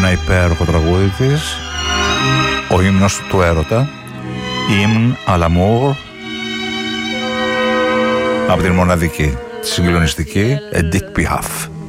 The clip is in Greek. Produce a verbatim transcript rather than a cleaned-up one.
ένα υπέροχο τραγούδι της, ο ύμνος του έρωτα, Hymne à l'amour, από την μοναδική, τη συγκλονιστική Edith Piaf.